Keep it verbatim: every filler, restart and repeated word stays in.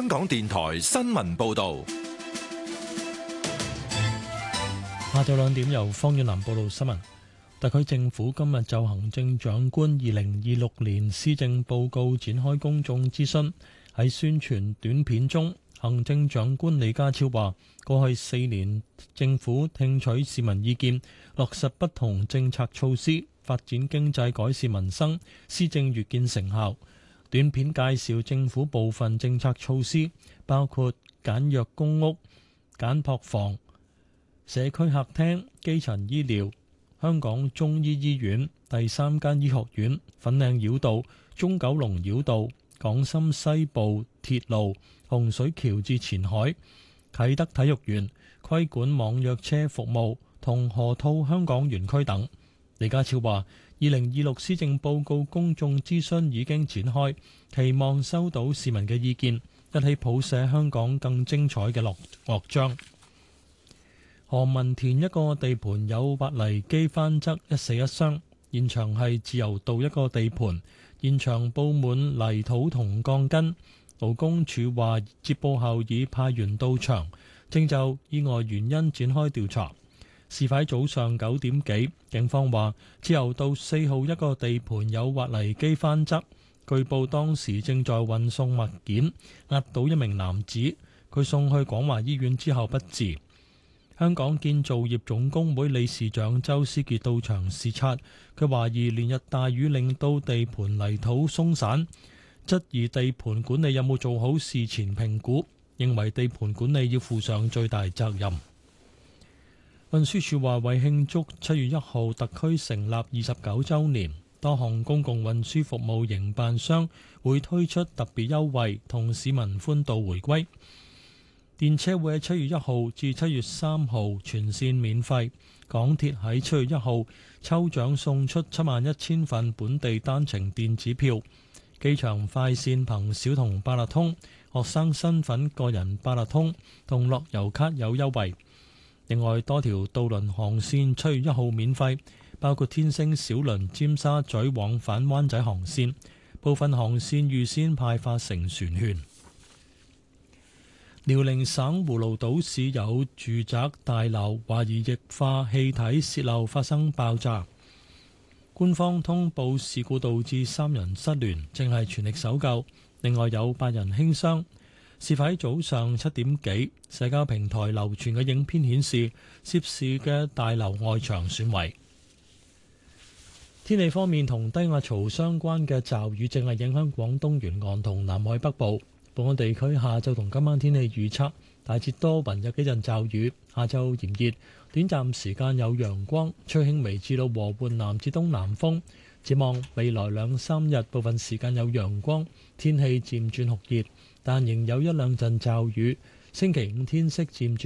香港電台新聞報道。 下晝兩點由方遠南報道新聞。特區政府今日就行政長官二零二六年施政報告展開公眾諮詢。喺宣傳短片中，行政長官李家超話：過去四年政府聽取市民意見，落實不同政策措施，發展經濟，改善民生，施政越見成效。短片介紹政府部分政策措施，包括簡約公屋、簡樸房、社區客廳、基層醫療、香港中醫醫院、第三間醫學院、粉嶺繞道、中九龍繞道、港深西部鐵路、洪水橋至前海、啟德體育園、規管網約車服務同河套香港園區等。李家超話：二零二六施政報告公眾諮詢已經展開，期望收到市民嘅意見，一起譜寫香港更精彩嘅樂樂章。何文田一個地盤有挖泥機翻側，一死一傷。現場係自由道一個地盤，現場布滿泥土同鋼筋。勞工處話接報後已派員到場，正就意外原因展開調查。事發早上九點幾，警方話自由道四號一個地盤有挖泥機翻側，據報當時正在運送物件，壓倒一名男子，佢送去廣華醫院之後不治。香港建造業總工會理事長周思傑到場視察，佢懷疑連日大雨令到地盤泥土鬆散，質疑地盤管理有冇做好事前評估，認為地盤管理要負上最大責任。運輸署話為慶祝七月一號特區成立二十九週年，多項公共運輸服務營辦商會推出特別優惠，同市民歡度回歸。電車會喺七月一號至七月三號全線免費，港鐵喺七月一號抽獎送出七萬一千份本地單程電子票，機場快線憑小童八達通、學生身份個人八達通同樂悠卡有優惠。另外多條渡輪航線七月一號免費，包括天星小輪尖沙咀往返灣仔航線，部分航線預先派發成船券。遼寧省葫蘆島市有住宅大樓懷疑液化氣體洩漏發生爆炸，官方通報事故導致三人失聯，正係全力搜救，另外有八人輕傷。事發喺早上七點幾，社交平台流傳嘅影片顯示涉事嘅大樓外牆損毀。天氣方面，同低壓槽相關嘅驟雨正係影響廣東沿岸同南海北部。本港地區下晝同今晚天氣預測，大致多雲，有幾陣驟雨，下晝炎熱，短暫時間有陽光，吹輕微至到和緩南至東南風。展望未來兩三日，部分時間有陽光，天氣漸轉酷熱，但仍有一兩陣驟雨。星期五天色漸轉